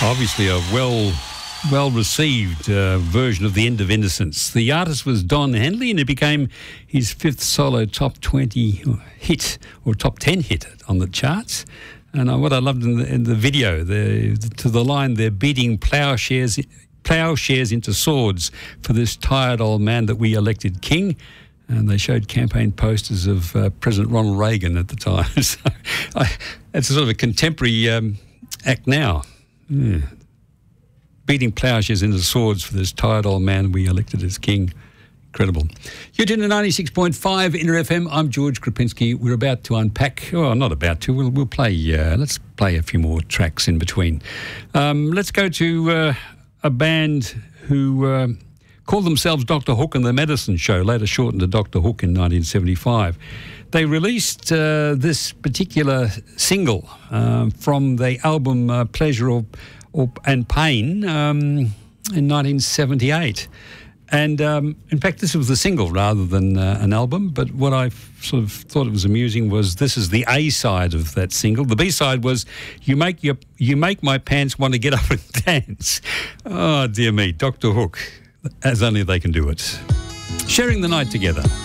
Obviously a well-received version of The End of Innocence. The artist was Don Henley, and it became his fifth solo top 20 hit, or top 10 hit on the charts. And what I loved in the video, to the line, they're beating plowshares into swords for this tired old man that we elected king. And they showed campaign posters of President Ronald Reagan at the time. So it's a sort of a contemporary act now. Yeah. Beating plowshares into swords for this tired old man we elected as king. Incredible. You're tuned to 96.5 Inter FM. I'm George Krupinski. We're about to unpack. Oh, not about to. We'll play. Let's play a few more tracks in between. Let's go to a band who called themselves Dr. Hook and the Medicine Show, later shortened to Dr. Hook in 1975. They released this particular single from the album Pleasure and Pain in 1978. And in fact, this was the single rather than an album. But what I sort of thought it was amusing was this is the A side of that single. The B side was You Make My Pants Want to Get Up and Dance. Oh, dear me, Dr. Hook, as only they can do it. Sharing the night together.